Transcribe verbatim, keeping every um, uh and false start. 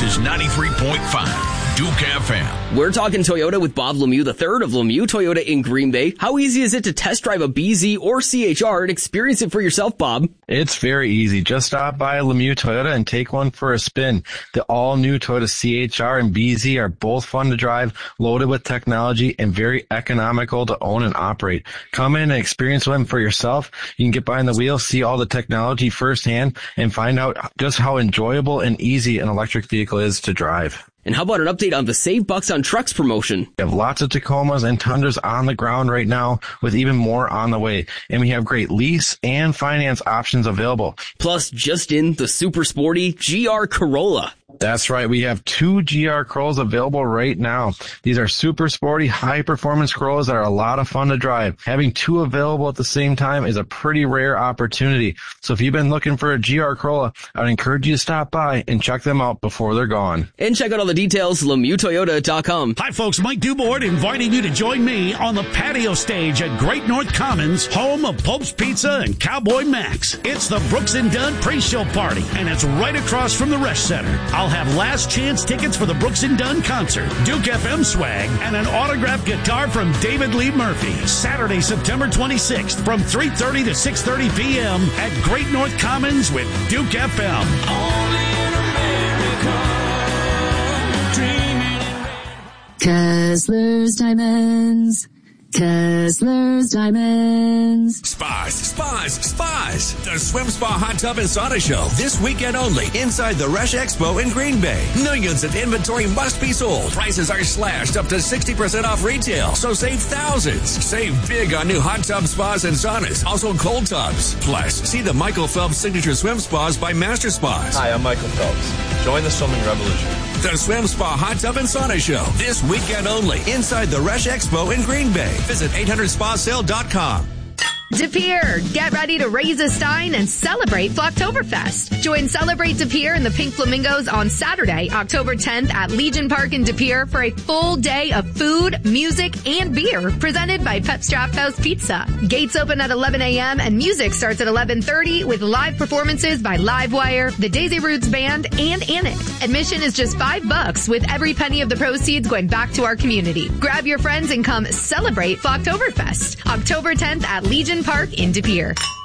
is ninety-three point five. Duke F M. We're talking Toyota with Bob Lemieux, the third of Lemieux Toyota in Green Bay. How easy is it to test drive a B Z or C H R and experience it for yourself, Bob? It's very easy. Just stop by Lemieux Toyota and take one for a spin. The all-new Toyota C H R and B Z are both fun to drive, loaded with technology, and very economical to own and operate. Come in and experience one for yourself. You can get behind the wheel, see all the technology firsthand, and find out just how enjoyable and easy an electric vehicle is to drive. And how about an update on the Save Bucks on Trucks promotion? We have lots of Tacomas and Tundras on the ground right now, with even more on the way. And we have great lease and finance options available. Plus, just in, the super sporty G R Corolla. That's right. We have two G R Corollas available right now. These are super sporty, high-performance Corollas that are a lot of fun to drive. Having two available at the same time is a pretty rare opportunity. So if you've been looking for a G R Corolla, I'd encourage you to stop by and check them out before they're gone. And check out all the details, Lemieux Toyota dot com. Hi, folks. Mike Dubord inviting you to join me on the patio stage at Great North Commons, home of Pope's Pizza and Cowboy Max. It's the Brooks and Dunn pre-show party, and it's right across from the Resch Center. I'll have last chance tickets for the Brooks and Dunn concert, Duke F M swag, and an autographed guitar from David Lee Murphy. Saturday, September twenty-sixth from three thirty to six thirty p.m. at Great North Commons with Duke F M. Only in America, dreaming. Kessler's Diamonds. Kessler's Diamonds. Spas, spas, spas. The Swim Spa Hot Tub and Sauna Show. This weekend only inside the Resch Expo in Green Bay. Millions of inventory must be sold. Prices are slashed up to sixty percent off retail. So save thousands. Save big on new hot tub spas and saunas. Also cold tubs. Plus, see the Michael Phelps Signature Swim Spas by Master Spas. Hi, I'm Michael Phelps. Join the swimming revolution. The Swim Spa Hot Tub and Sauna Show. This weekend only inside the Resch Expo in Green Bay. Visit eight hundred spa sale dot com. De Pere, get ready to raise a stein and celebrate Flocktoberfest. Join Celebrate De Pere and the Pink Flamingos on Saturday, October tenth at Legion Park in De Pere for a full day of food, music, and beer presented by Pep Draft House Pizza. Gates open at eleven a.m. and music starts at eleven thirty with live performances by Livewire, the Daisy Roots Band, and Annex. Admission is just five bucks with every penny of the proceeds going back to our community. Grab your friends and come celebrate Flocktoberfest. October tenth at Legion Park in De Pere.